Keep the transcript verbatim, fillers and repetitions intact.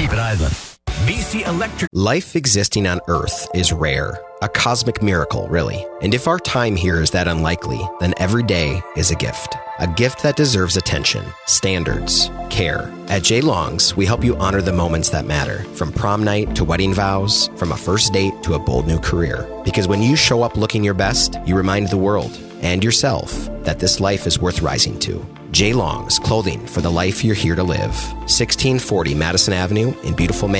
Keep it idling. B C Electric. Life existing on Earth is rare. A cosmic miracle, really. And if our time here is that unlikely, then every day is a gift. A gift that deserves attention, standards, care. At J. Long's, we help you honor the moments that matter, from prom night to wedding vows, from a first date to a bold new career. Because when you show up looking your best, you remind the world and yourself that this life is worth rising to. J. Long's, clothing for the life you're here to live. sixteen forty Madison Avenue in beautiful